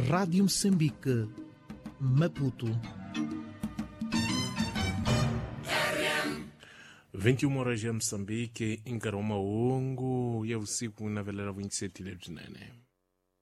Rádio Moçambique, Maputo. 21 horas em Moçambique, em Caroma Ongo, e é o 5 na velera 27 de janeiro.